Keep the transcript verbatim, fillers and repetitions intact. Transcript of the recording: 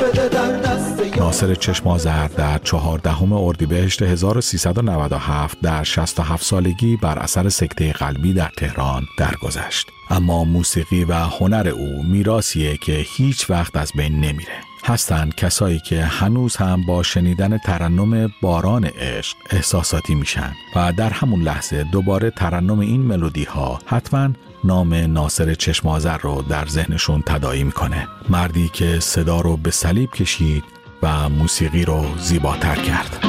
ناصر چشم‌آذر در چهاردهم اردیبهشت هزار و سیصد و نود و هفت در شصت و هفت سالگی بر اثر سکته قلبی در تهران درگذشت. اما موسیقی و هنر او میراثیه که هیچ وقت از بین نمیره. هستند کسایی که هنوز هم با شنیدن ترنم باران عشق احساساتی میشن و در همون لحظه دوباره ترنم این ملودی ها حتما نام ناصر چشم‌آذر رو در ذهنشون تداعی میکنه. مردی که صدا رو به صلیب کشید و موسیقی رو زیباتر کرد.